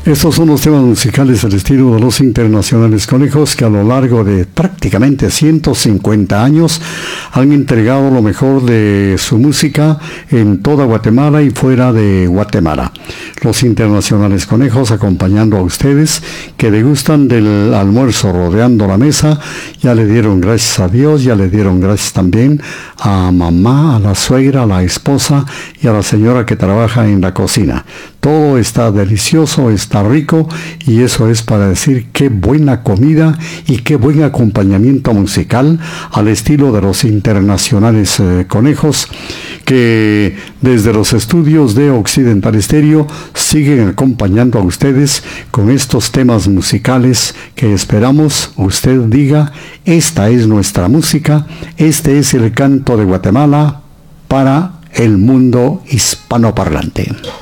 Estos son los temas musicales del estilo de los Internacionales Conejos, que a lo largo de prácticamente 150 años han entregado lo mejor de su música en toda Guatemala y fuera de Guatemala. Los Internacionales Conejos acompañando a ustedes que degustan del almuerzo rodeando la mesa. Ya le dieron gracias a Dios, ya le dieron gracias también a mamá, a la suegra, a la esposa y a la señora que trabaja en la cocina. Todo está delicioso, está rico, y eso es para decir qué buena comida y qué buen acompañamiento musical al estilo de los Internacionales Conejos, que desde los estudios de Occidental Estéreo siguen acompañando a ustedes con estos temas musicales que esperamos usted diga: esta es nuestra música, este es el canto de Guatemala para el mundo hispanoparlante.